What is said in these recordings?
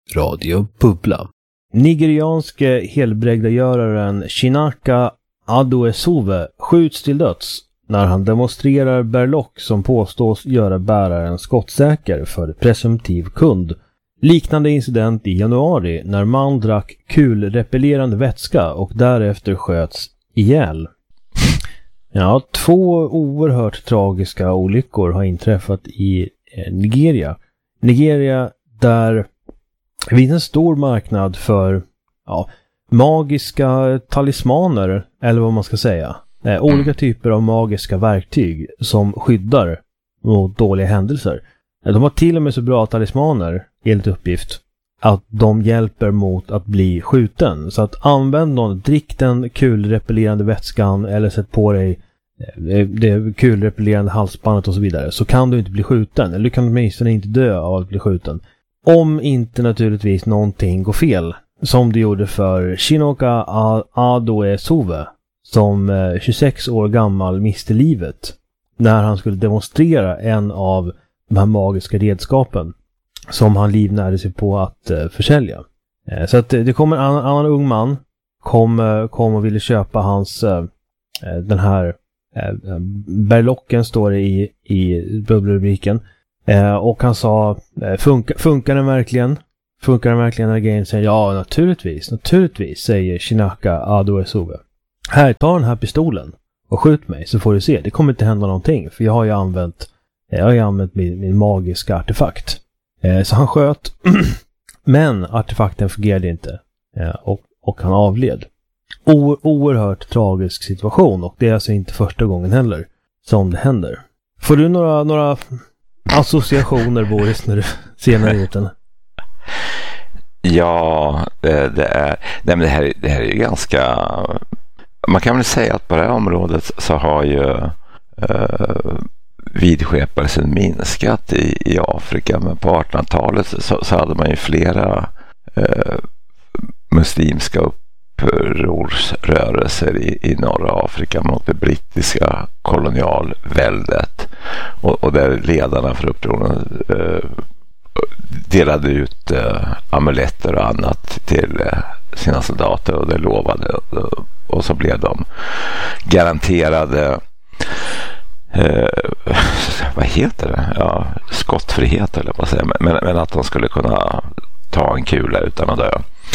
Radio Bubbla. Nigerianske helbrägdagöraren Chinaka Adoesove skjuts till döds när han demonstrerar berlock som påstås göra bäraren skottsäker för presumtiv kund. Liknande incident i januari när man drack kulrepellerande vätska och därefter sköts ihjäl. Ja, 2 oerhört tragiska olyckor har inträffat i Nigeria. Nigeria där det finns en stor marknad för magiska talismaner, eller vad man ska säga. Olika typer av magiska verktyg som skyddar mot dåliga händelser. De har till och med så bra talismaner, enligt uppgift, att de hjälper mot att bli skjuten. Så att använd någon, drick den kulrepellerande vätskan eller sätt på dig det kulrepellerande halsbandet och så vidare, så kan du inte bli skjuten. Eller du kan åtminstone inte dö av att bli skjuten. Om inte naturligtvis någonting går fel. Som det gjorde för Chinaka Adoesove, som 26 år gammal miste livet när han skulle demonstrera en av de här magiska redskapen som han livnärde sig på att försälja. Så att det kommer en annan ung man kom och ville köpa hans den här berlocken, står det i bubbelrubriken. Och han sa, funkar den verkligen? Funkar den verkligen? När grejen säger, ja naturligtvis, säger Chinaka Adoesove. Här, ta den här pistolen och skjut mig så får du se. Det kommer inte hända någonting, för jag har ju använt min magiska artefakt. Så han sköt, men artefakten fungerade inte. Och han avled. Oerhört tragisk situation, och det är alltså inte första gången heller som det händer. Får du några associationer, Boris, när du ser nyheten? Ja, det här är ju ganska... Man kan väl säga att på det här området så har ju vidskepelsen minskat i Afrika, men på 1800-talet så hade man ju flera muslimska upprorsrörelser i norra Afrika mot det brittiska kolonialväldet, och där ledarna för upproren delade ut amuletter och annat till sina soldater, och det lovade, och så blev de garanterade vad heter det? Ja, skottfrihet eller vad säger man, men att de skulle kunna ta en kula utan att dö.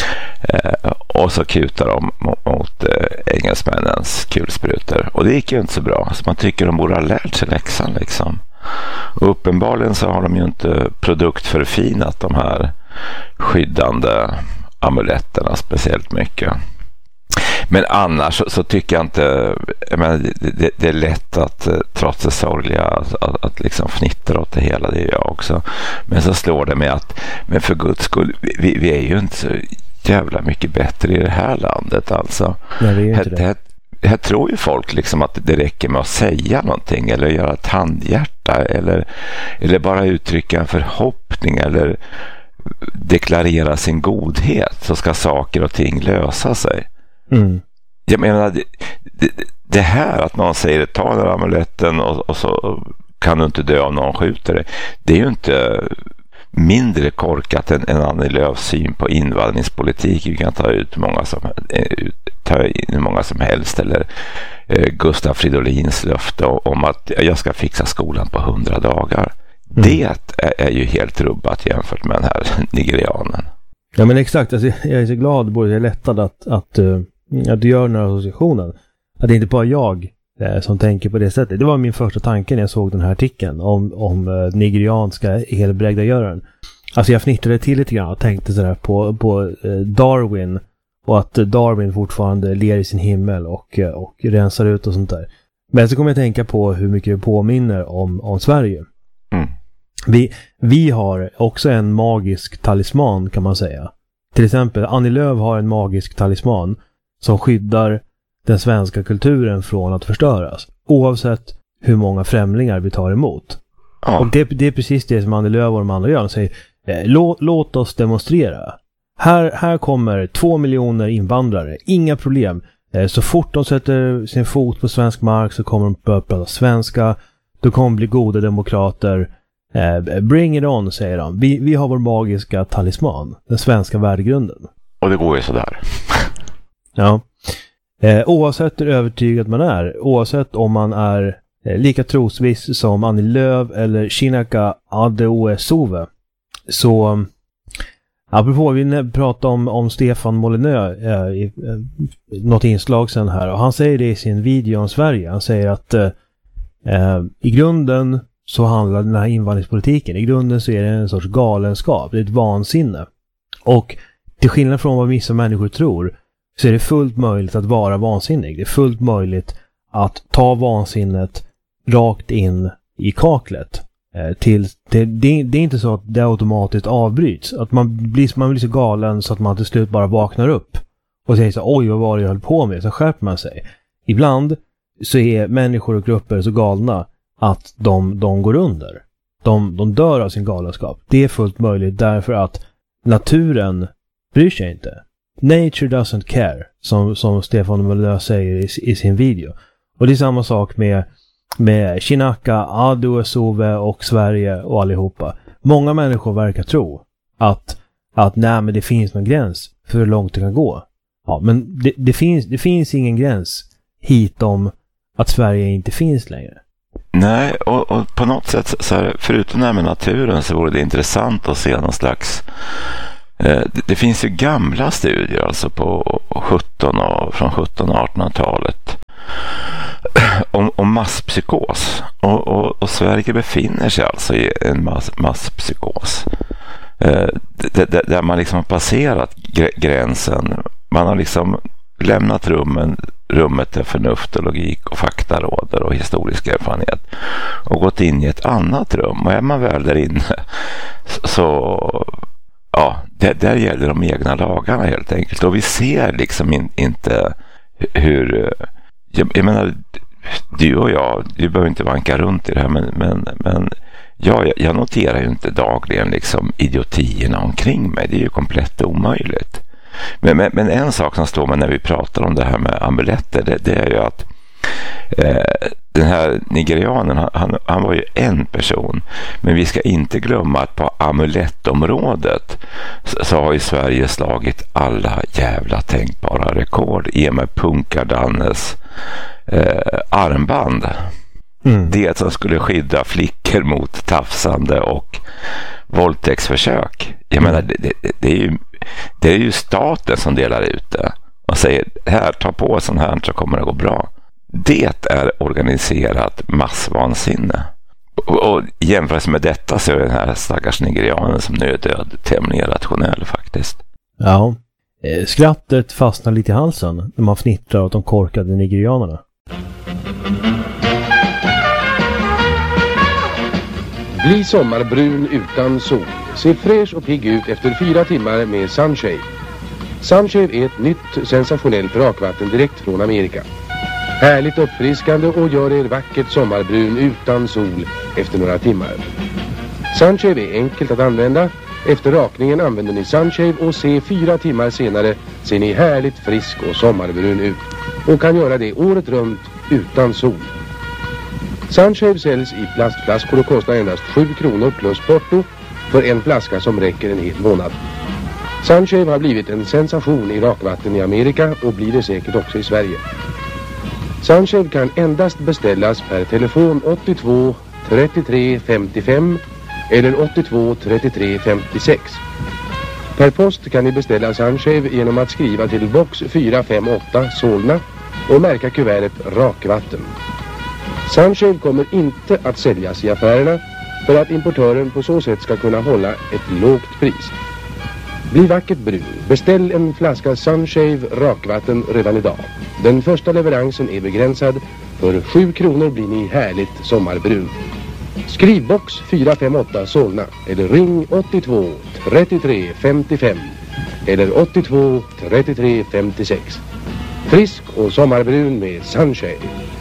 Och så kutar de mot engelsmännens kulsprutor, och det gick ju inte så bra, så man tycker de borde ha lärt sig läxan liksom. Och uppenbarligen så har de ju inte produktförfinat de här skyddande amuletterna speciellt mycket. Men annars så tycker jag inte, det är lätt att trots det sorgliga att liksom fnittra åt det hela, det är jag också. Men så slår det mig att, men för guds skull, vi är ju inte så jävla mycket bättre i det här landet alltså. Nej, det är inte det. Här tror ju folk liksom att det räcker med att säga någonting eller göra ett handhjärta eller bara uttrycka en förhoppning eller deklarera sin godhet, så ska saker och ting lösa sig. Mm. Jag menar, det här att någon säger ta den här amuletten och så kan du inte dö om någon skjuter dig, det är ju inte mindre korkat än Annie Lööfs syn på invandringspolitik. Vi kan ta ut många som helst, eller Gustaf Fridolins löfte om att jag ska fixa skolan på 100 dagar. Mm. Det är ju helt rubbat jämfört med den här nigerianen. Ja, men exakt, alltså, jag är så glad, både jag är lättad att du gör den här associationen. Att det är inte bara jag som tänker på det sättet. Det var min första tanke när jag såg den här artikeln om nigerianska helbrägdagöraren. Alltså jag fnittrade till lite grann och tänkte sådär på Darwin, och att Darwin fortfarande ler i sin himmel och rensar ut och sånt där. Men så kommer jag tänka på hur mycket det påminner om Sverige. Mm. Vi har också en magisk talisman, kan man säga. Till exempel Annie Lööf har en magisk talisman som skyddar den svenska kulturen från att förstöras, oavsett hur många främlingar vi tar emot. Ja. Och det är precis det som Annie Lööf och de andra gör. De säger, låt oss demonstrera. Här kommer 2 miljoner invandrare, inga problem. Så fort de sätter sin fot på svensk mark så kommer de börja prata svenska. De kommer bli goda demokrater. Bring it on, säger de. Vi har vår magiska talisman. Den svenska värdegrunden. Och det går ju sådär. Ja. Oavsett hur övertygad man är, oavsett om man är lika trosviss som Annie Lööf eller Chinaka Adeosuve, så apropå vi pratade om Stefan Molineux i något inslag sen här, och han säger det i sin video om Sverige. Han säger att i grunden så handlar den här invandringspolitiken, i grunden så är det en sorts galenskap, det är ett vansinne. Och till skillnad från vad vissa människor tror, så är det fullt möjligt att vara vansinnig. Det är fullt möjligt att ta vansinnet rakt in i kaklet. Det är inte så att det automatiskt avbryts. Att man blir så galen så att man till slut bara vaknar upp och säger så: oj, vad var det jag höll på med? Så skärper man sig. Ibland så är människor och grupper så galna att de går under. De dör av sin galenskap. Det är fullt möjligt därför att naturen bryr sig inte. Nature doesn't care, som Stefan Molineux säger i sin video. Och det är samma sak med Chinaka, Adeosuve och Sverige och allihopa. Många människor verkar tro att nej, men det finns någon gräns för hur långt det kan gå. Ja, men det finns ingen gräns hit om att Sverige inte finns längre. Nej, och på något sätt så här, förutom det här med naturen, så vore det intressant att se någon slags det finns ju gamla studier alltså på från 1700-1800-talet om masspsykos, och Sverige befinner sig alltså i en masspsykos där man liksom har passerat gränsen. Man har liksom lämnat rummet där förnuft och logik och fakta råder och historisk erfarenhet och gått in i ett annat rum, och är man väl där inne så ja, där gäller de egna lagarna helt enkelt. Och vi ser liksom inte hur... Jag menar, du och jag, du behöver inte vanka runt i det här, men jag noterar ju inte dagligen liksom idiotierna omkring mig. Det är ju komplett omöjligt. Men en sak som står mig när vi pratar om det här med amuletter, det är ju att den här nigerianen, han var ju en person, men vi ska inte glömma att på amulettområdet så har ju Sverige slagit alla jävla tänkbara rekord i och med Punkardannes armband. Det som skulle skydda flickor mot tafsande och våldtäktsförsök. Jag menar, det är ju staten som delar ut det och säger: här, ta på sån här så kommer det gå bra. Det är organiserat massvansinne. Och jämfört med detta så är den här stackars nigerianen som nu är död tämligen rationell faktiskt. Ja, skrattet fastnar lite i halsen när man fnittrar åt de korkade nigerianerna. Bli sommarbrun utan sol. Se fräsch och pigg ut efter 4 timmar med Sunshave. Sunshave är ett nytt sensationellt rakvatten direkt från Amerika. Härligt uppfriskande och gör er vackert sommarbrun utan sol efter några timmar. Sunshave är enkelt att använda. Efter rakningen använder ni Sunshave och se 4 timmar senare ser ni härligt frisk och sommarbrun ut. Och kan göra det året runt utan sol. Sunshave säljs i plastflaskor och kostar endast 7 kronor plus porto för en flaska som räcker en hel månad. Sunshave har blivit en sensation i rakvatten i Amerika och blir det säkert också i Sverige. Sunshave kan endast beställas per telefon 82 33 55 eller 82 33 56. Per post kan ni beställa Sunshave genom att skriva till box 458 Solna och märka kuvertet rakvatten. Sunshave kommer inte att säljas i affärerna för att importören på så sätt ska kunna hålla ett lågt pris. Bli vackert brun. Beställ en flaska Sunshave rakvatten redan idag. Den första leveransen är begränsad. För 7 kronor blir ni härligt sommarbrun. Skriv box 458 Solna eller ring 82 33 55 eller 82 33 56. Frisk och sommarbrun med Sunshave.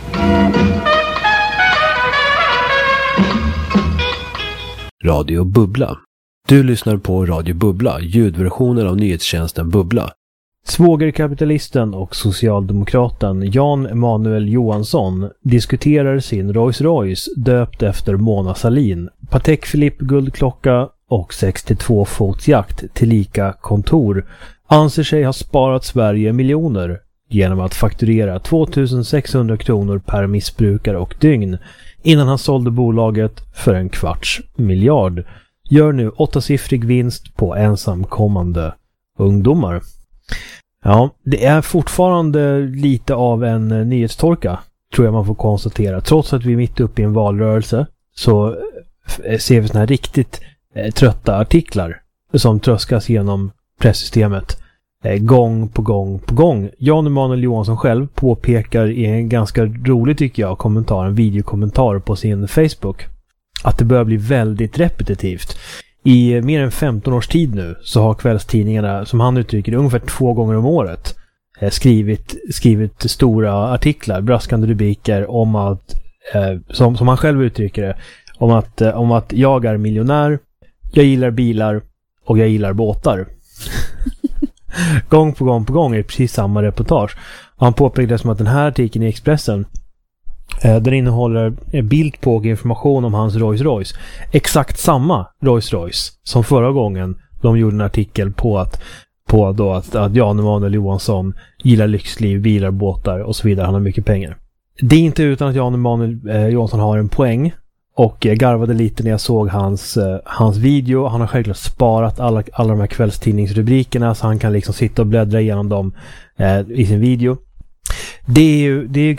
Radio Bubbla. Du lyssnar på Radio Bubbla, ljudversionen av nyhetstjänsten Bubbla. Svågerkapitalisten och socialdemokraten Jan Emanuel Johansson diskuterar sin Rolls Royce döpt efter Mona Sahlin, Patek Philippe guldklocka och 62-fotsjakt tillika kontor, anser sig ha sparat Sverige miljoner genom att fakturera 2600 kronor per missbrukare och dygn innan han sålde bolaget för 250 miljoner. Gör nu 8-siffrig vinst på ensamkommande ungdomar. Ja, det är fortfarande lite av en nyhetstorka, tror jag man får konstatera. Trots att vi är mitt uppe i en valrörelse så ser vi såna här riktigt trötta artiklar som tröskas genom presssystemet gång på gång på gång. Jan Emanuel Johansson själv påpekar i en ganska rolig, tycker jag, kommentar, en videokommentar på sin Facebook, att det börjar bli väldigt repetitivt. I mer än 15 års tid nu så har kvällstidningarna, som han uttrycker det, ungefär 2 gånger om året skrivit stora artiklar, braskande rubriker om att, som han själv uttrycker det, om att jag är miljonär, jag gillar bilar och jag gillar båtar. Gång på gång är det precis samma reportage. Och han påpekade som att den här artikeln i Expressen, den innehåller bild på och information om hans Rolls Royce. Exakt samma Rolls Royce som förra gången de gjorde en artikel på att Jan Emanuel Johansson gillar lyxliv, bilar, båtar och så vidare. Han har mycket pengar. Det är inte utan att Jan Emanuel Johansson har en poäng. Och jag garvade lite när jag såg hans video. Han har självklart sparat alla de här kvällstidningsrubrikerna så han kan liksom sitta och bläddra igenom dem i sin video. Det är